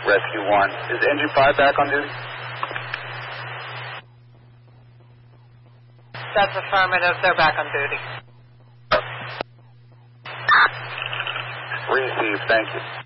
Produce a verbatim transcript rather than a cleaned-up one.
Rescue one. Is Engine five back on duty? That's affirmative. They're back on duty. Received. Thank you.